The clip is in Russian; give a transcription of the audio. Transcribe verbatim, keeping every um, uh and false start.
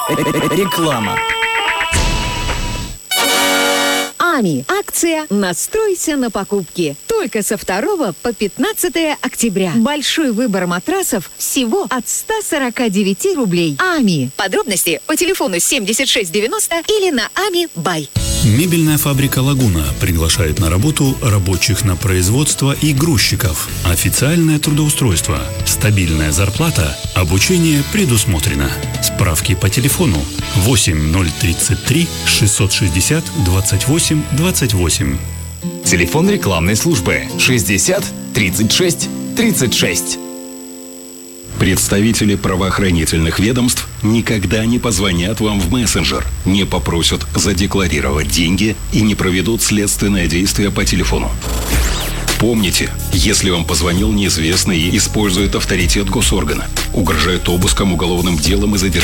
Реклама. АМИ. Акция «Настройся на покупки». Только со второго по пятнадцатое октября. Большой выбор матрасов всего от ста сорока девяти рублей. АМИ. Подробности по телефону семьдесят шесть девяносто или на ами бай. Мебельная фабрика «Лагуна» приглашает на работу рабочих на производство и грузчиков. Официальное трудоустройство, стабильная зарплата, обучение предусмотрено. Справки по телефону восемь ноль тридцать три шестьсот шестьдесят двадцать восемь двадцать восемь. Телефон рекламной службы шестьдесят тридцать шесть тридцать шесть. Представители правоохранительных ведомств никогда не позвонят вам в мессенджер, не попросят задекларировать деньги и не проведут следственное действие по телефону. Помните, если вам позвонил неизвестный и использует авторитет госоргана, угрожает обыском, уголовным делом и задержанием,